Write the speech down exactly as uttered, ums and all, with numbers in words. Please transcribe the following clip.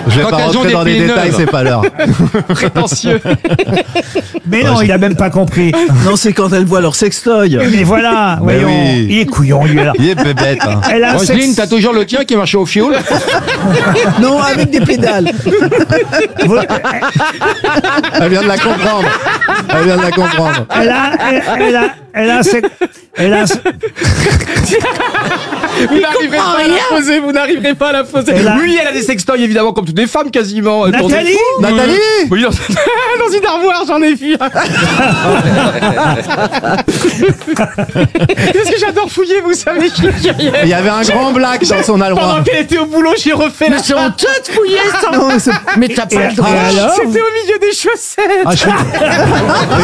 Je vais Quand pas elles ont rentrer des dans des pieds détails, neufs. c'est pas l'heure. Prétentieux. Mais non, il a même pas compris. Non, c'est quand elle voit leur sextoy. Mais voilà, Mais voyons. oui. Il est couillon, lui, là. Il est bébête. Hein. Elle a un Roselyne, sexe- t'as toujours le tien qui marche au fioul? Non, avec des pédales. Vous- Elle vient de la comprendre. Elle vient de la comprendre. Elle a, elle, elle a, elle a un sexe- elle a un se- Vous n'arriverez pas à la poser, vous n'arriverez pas à la poser. Et là- Oui, elle a des sextoys, évidemment, comme toutes les femmes, quasiment. Elle tourne- Nathalie Nathalie Oui, dans, dans une armoire, j'en ai vu. Parce que j'adore fouiller, vous savez, je suis curieux. Il y avait un grand black dans son Pendant alroir. qu'elle était au boulot, j'ai refait la C'est honteux de fouiller ça. Non, mais c'est- Mais t'as pas le droit. Et alors C'était au milieu des chaussettes. Ah, je suis-